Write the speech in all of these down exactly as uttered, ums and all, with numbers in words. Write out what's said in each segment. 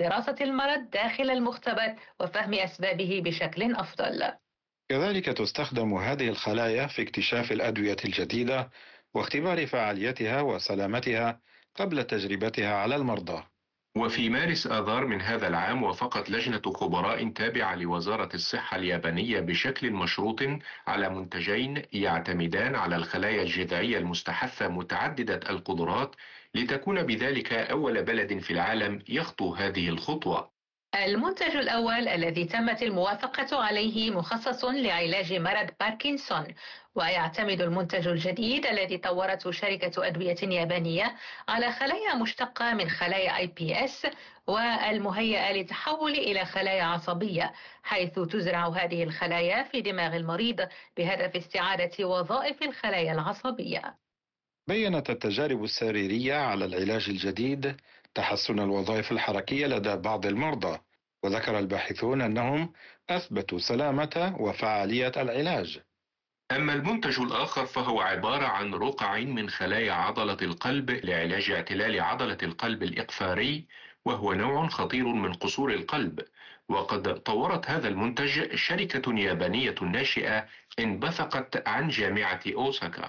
لدراسة المرض داخل المختبر وفهم أسبابه بشكل أفضل. كذلك تستخدم هذه الخلايا في اكتشاف الأدوية الجديدة واختبار فعاليتها وسلامتها قبل تجربتها على المرضى. وفي مارس آذار من هذا العام وافقت لجنة خبراء تابعة لوزارة الصحة اليابانية بشكل مشروط على منتجين يعتمدان على الخلايا الجذعية المستحثة متعددة القدرات، لتكون بذلك أول بلد في العالم يخطو هذه الخطوة. المنتج الأول الذي تمت الموافقة عليه مخصص لعلاج مرض باركنسون، ويعتمد المنتج الجديد الذي طورته شركة أدوية يابانية على خلايا مشتقة من خلايا آي بي إس والمهيئة للتحول إلى خلايا عصبية، حيث تزرع هذه الخلايا في دماغ المريض بهدف استعادة وظائف الخلايا العصبية. بيّنت التجارب السريرية على العلاج الجديد تحسن الوظائف الحركية لدى بعض المرضى، وذكر الباحثون أنهم أثبتوا سلامة وفعالية العلاج. أما المنتج الآخر فهو عبارة عن رقع من خلايا عضلة القلب لعلاج اعتلال عضلة القلب الإقفاري، وهو نوع خطير من قصور القلب. وقد طورت هذا المنتج شركة يابانية ناشئة انبثقت عن جامعة أوساكا.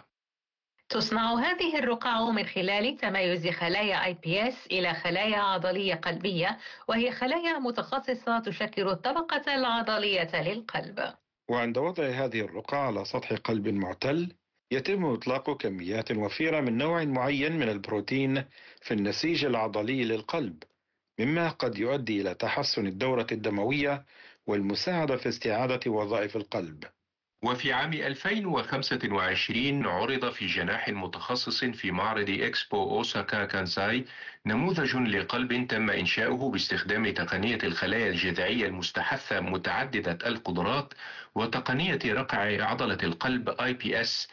تصنع هذه الرقع من خلال تميز خلايا آي بي إس إلى خلايا عضلية قلبية، وهي خلايا متخصصة تشكل الطبقة العضلية للقلب. وعند وضع هذه الرقع على سطح قلب معتل يتم إطلاق كميات وفيرة من نوع معين من البروتين في النسيج العضلي للقلب، مما قد يؤدي إلى تحسن الدورة الدموية والمساعدة في استعادة وظائف القلب. وفي عام ألفين وخمسة وعشرين عرض في جناح متخصص في معرض إكسبو أوساكا كانساي نموذج لقلب تم إنشاؤه باستخدام تقنية الخلايا الجذعية المستحثة متعددة القدرات وتقنية رقع عضلة القلب آي بي إس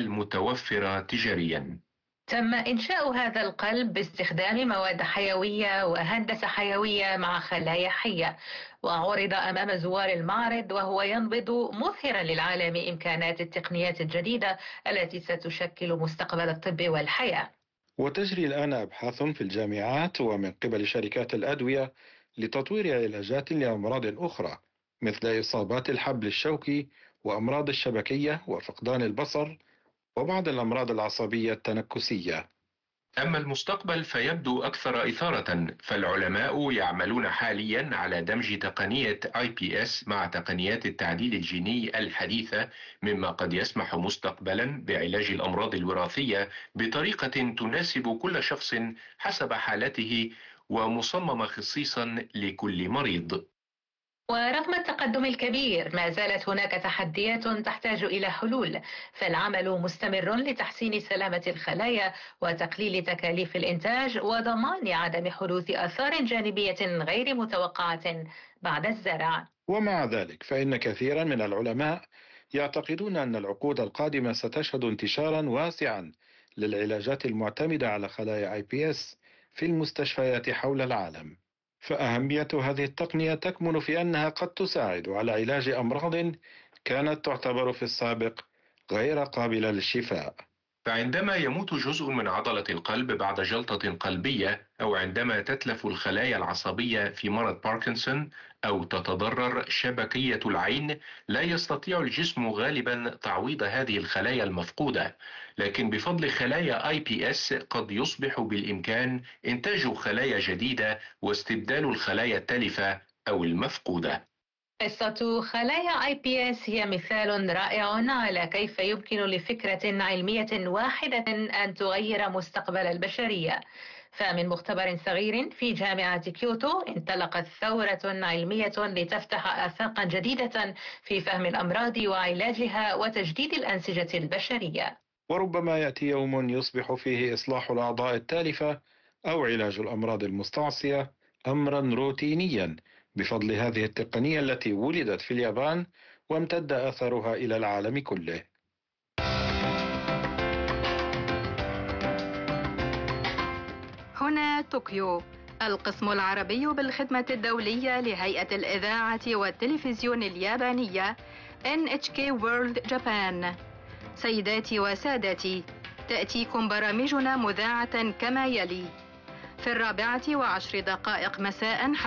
المتوفرة تجاريا. تم إنشاء هذا القلب باستخدام مواد حيوية وهندسة حيوية مع خلايا حية، وعرض أمام زوار المعرض وهو ينبض مظهرا للعالم إمكانات التقنيات الجديدة التي ستشكل مستقبل الطب والحياة. وتجري الآن أبحاث في الجامعات ومن قبل شركات الأدوية لتطوير علاجات لأمراض أخرى مثل إصابات الحبل الشوكي وأمراض الشبكية وفقدان البصر وبعض الأمراض العصبية التنكسية. أما المستقبل فيبدو أكثر إثارة، فالعلماء يعملون حاليا على دمج تقنية آي بي إس مع تقنيات التعديل الجيني الحديثة، مما قد يسمح مستقبلا بعلاج الأمراض الوراثية بطريقة تناسب كل شخص حسب حالته ومصممة خصيصا لكل مريض. ورغم التقدم الكبير ما زالت هناك تحديات تحتاج إلى حلول، فالعمل مستمر لتحسين سلامة الخلايا وتقليل تكاليف الإنتاج وضمان عدم حدوث آثار جانبية غير متوقعة بعد الزرع. ومع ذلك فإن كثيرا من العلماء يعتقدون أن العقود القادمة ستشهد انتشارا واسعا للعلاجات المعتمدة على خلايا آي بي إس في المستشفيات حول العالم. فأهمية هذه التقنية تكمن في أنها قد تساعد على علاج أمراض كانت تعتبر في السابق غير قابلة للشفاء. فعندما يموت جزء من عضلة القلب بعد جلطة قلبية، أو عندما تتلف الخلايا العصبية في مرض باركنسون، أو تتضرر شبكية العين، لا يستطيع الجسم غالبا تعويض هذه الخلايا المفقودة، لكن بفضل خلايا آي بي إس قد يصبح بالإمكان إنتاج خلايا جديدة واستبدال الخلايا التالفة أو المفقودة. قصة خلايا آي بي إس هي مثال رائع على كيف يمكن لفكرة علمية واحدة أن تغير مستقبل البشرية. فمن مختبر صغير في جامعة كيوتو انطلقت ثورة علمية لتفتح آفاقا جديدة في فهم الأمراض وعلاجها وتجديد الأنسجة البشرية. وربما يأتي يوم يصبح فيه إصلاح الأعضاء التالفة أو علاج الأمراض المستعصية أمرا روتينيا بفضل هذه التقنية التي ولدت في اليابان وامتد أثرها إلى العالم كله. هنا طوكيو، القسم العربي بالخدمة الدولية لهيئة الإذاعة والتلفزيون اليابانية إن إتش كي World Japan. سيداتي وسادتي، تأتيكم برامجنا مذاعة كما يلي: في الرابعة وعشر دقائق مساء